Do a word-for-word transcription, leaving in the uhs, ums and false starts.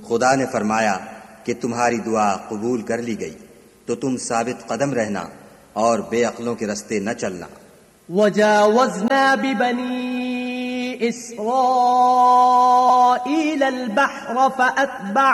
खुदा ने फरमाया कि तुम्हारी दुआ कबूल कर ली गई, तो तुम साबित कदम रहना और बेअक्लों के रास्ते न चलना। वजावज़ना बिबनी इस्राईल अल बहर फअतबअ